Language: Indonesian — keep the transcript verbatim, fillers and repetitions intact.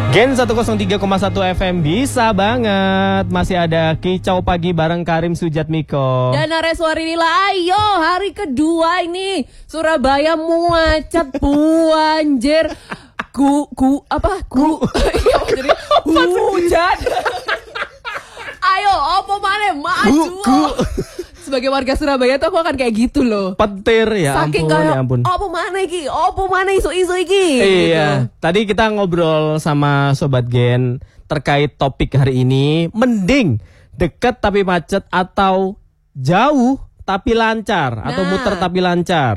Gen seratus tiga koma satu F M bisa banget. Masih ada Kicau Pagi bareng Karim Sujatmiko dan Nareswari Nila. Ayo hari kedua ini Surabaya muacat buanjir. Ku ku apa ku jadi hujan. Ayo opo maneh maju. Sebagai warga Surabaya tuh aku akan kayak gitu loh. Petir ya. Saking ampun, kayak, ya ampun. Opo mana iki? Opo mana isu-isu iki? Iya. Gitu. Tadi kita ngobrol sama Sobat Gen terkait topik hari ini. Mending dekat tapi macet atau jauh tapi lancar, nah, atau muter tapi lancar.